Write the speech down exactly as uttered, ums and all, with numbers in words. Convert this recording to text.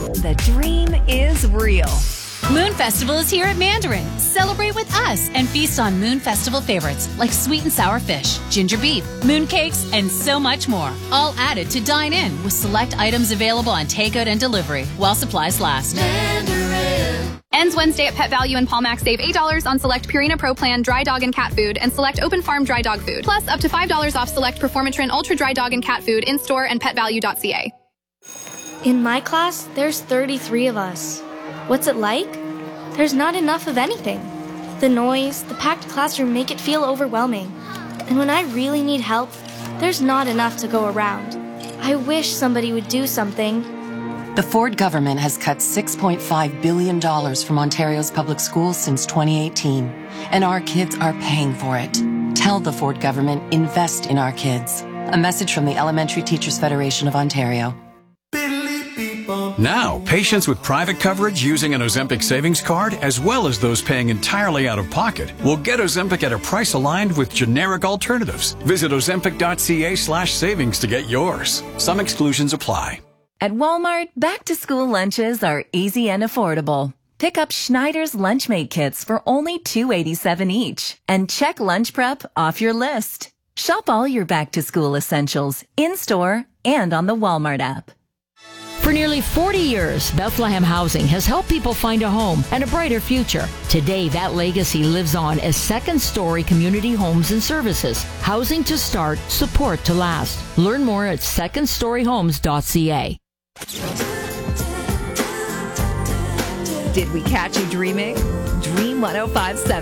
the dream is real. Moon Festival is here at Mandarin. Celebrate with us and feast on Moon Festival favorites like sweet and sour fish, ginger beef, moon cakes, and so much more. All added to dine in with select items available on takeout and delivery while supplies last. Mandarin. Ends Wednesday at Pet Value and Palmax. Save eight dollars on select Purina Pro Plan dry dog and cat food and select Open Farm dry dog food. Plus up to five dollars off select Performatrin Ultra dry dog and cat food in store and pet value dot c a. In my class, there's thirty-three of us. What's it like? There's not enough of anything. The noise, the packed classroom make it feel overwhelming. And when I really need help, there's not enough to go around. I wish somebody would do something. The Ford government has cut six point five billion dollars from Ontario's public schools since twenty eighteen, and our kids are paying for it. Tell the Ford government, invest in our kids. A message from the Elementary Teachers Federation of Ontario. Now, patients with private coverage using an Ozempic savings card, as well as those paying entirely out of pocket, will get Ozempic at a price aligned with generic alternatives. Visit ozempic dot c a slash savings to get yours. Some exclusions apply. At Walmart, back-to-school lunches are easy and affordable. Pick up Schneider's Lunchmate kits for only two dollars and eighty-seven cents each and check lunch prep off your list. Shop all your back-to-school essentials in-store and on the Walmart app. For nearly forty years, Bethlehem Housing has helped people find a home and a brighter future. Today, that legacy lives on as Second Story Community Homes and Services. Housing to start, support to last. Learn more at second story homes dot c a. Did we catch you dreaming? Dream one oh five point seven.